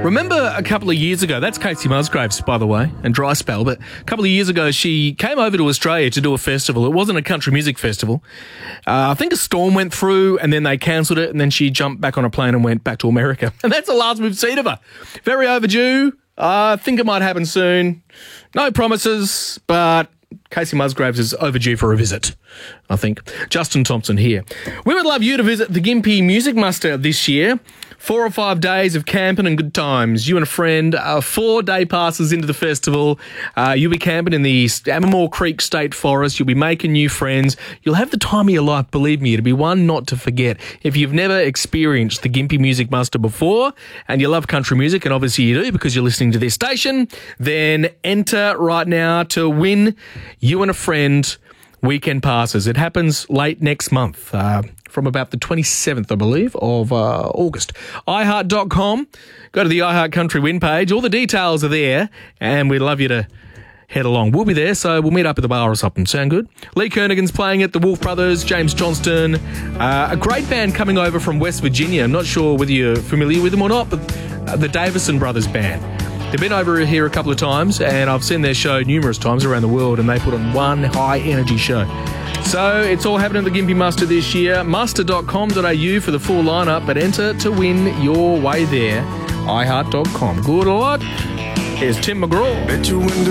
Remember a couple of years ago, that's Casey Musgraves, by the way, and Dry Spell, but a couple of years ago, she came over to Australia to do a festival. It wasn't a country music festival. I think a storm went through, and then they cancelled it, and then she jumped back on a plane and went back to America. And that's the last we've seen of her. Very overdue. I think it might happen soon. No promises, but Casey Musgraves is overdue for a visit, I think. Justin Thompson here. We would love you to visit the Gympie Music Muster this year. 4 or 5 days of camping and good times. You and a friend, 4 day passes into the festival. You'll be camping in the Amamore Creek State Forest. You'll be making new friends. You'll have the time of your life, believe me. It'll be one not to forget. If you've never experienced the Gympie Music Muster before and you love country music, and obviously you do because you're listening to this station, then enter right now to win you and a friend weekend passes. It happens late next month. From about the 27th, I believe, of August. iHeart.com. Go to the iHeart Country Win page. All the details are there, and we'd love you to head along. We'll be there, so we'll meet up at the bar or something. Sound good? Lee Kernaghan's playing it, the Wolf Brothers, James Johnston, a great band coming over from West Virginia. I'm not sure whether you're familiar with them or not, but the Davison Brothers Band. They've been over here a couple of times, and I've seen their show numerous times around the world, and they put on one high-energy show. So it's all happening at the Gympie Muster this year. Muster.com.au for the full lineup, but enter to win your way there. iHeart.com. Good luck. Here's Tim McGraw.